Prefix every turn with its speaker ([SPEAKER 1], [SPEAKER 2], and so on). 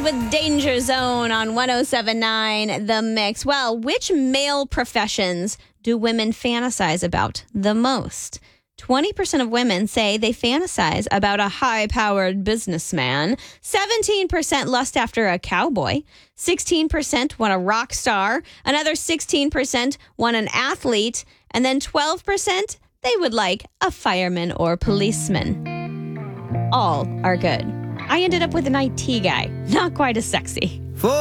[SPEAKER 1] with Danger Zone on 107.9 The Mix. Well, which male professions do women fantasize about the most? 20% of women say they fantasize about a high-powered businessman. 17% lust after a cowboy. 16% want a rock star. Another 16% want an athlete. And then 12%, they would like a fireman or policeman. All are good. I ended up with an IT guy. Not quite as sexy.